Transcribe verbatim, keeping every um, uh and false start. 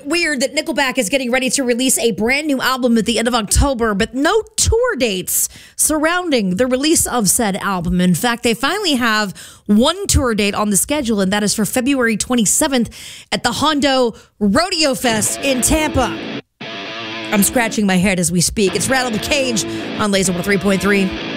bit weird that Nickelback is getting ready to release a brand new album at the end of October, but no tour dates surrounding the release of said album. In fact, they finally have one tour date on the schedule, and that is for February twenty-seventh at the Hondo Rodeo Fest in Tampa. I'm scratching my head as we speak. It's Rattle the Cage on Laser one oh three point three.